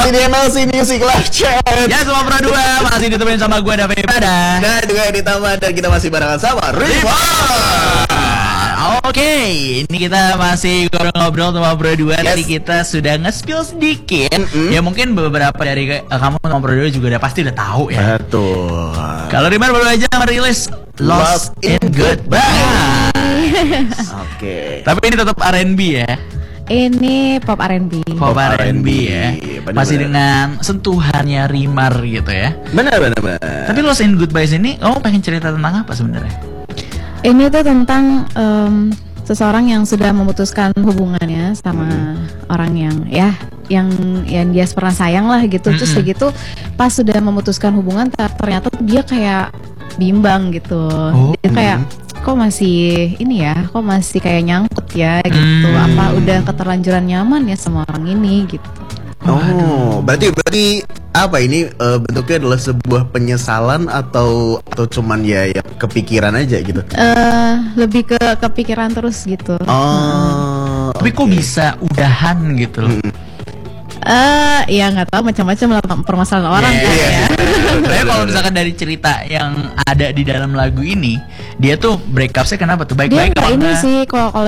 masih di MLC Music Live Chat. Ya, semua Pro 2 masih ditemenin sama gue David Pada. Dan juga ditambah dan kita masih barengan sama Riva. Oke, ini kita masih ngobrol sama Pro 2. Tadi kita sudah nge-spill sedikit. Ya mungkin beberapa dari kamu sama Pro 2 juga pasti udah tahu ya. Betul. Kalau Rimar baru aja merilis Lost in Goodbye. Oke. Tapi ini tetap R&B ya. Ini pop R&B. Pop R&B ya. Masih dengan sentuhannya Rimar gitu ya. Benar. Tapi Lost in Goodbye ini kamu pengen cerita tentang apa sebenarnya? Ini tuh tentang seseorang yang sudah memutuskan hubungannya sama orang yang dia pernah sayang lah gitu. Terus kayak gitu pas sudah memutuskan hubungan ternyata dia kayak bimbang gitu. Dia kayak kok masih kok masih kayak nyangkut ya gitu. Apa udah keterlanjuran nyaman ya sama orang ini gitu. Oh, berarti apa ini bentuknya adalah sebuah penyesalan atau cuman ya kepikiran aja gitu? Lebih ke kepikiran terus gitu. Tapi kok bisa udahan gitu loh? Ya nggak tahu, macam-macam lah permasalahan orang kan ya. Sebenarnya kalau misalkan dari cerita yang ada di dalam lagu ini, dia tuh break up-nya kenapa tuh? Baik-baik dia apa ini enggak? sih kalau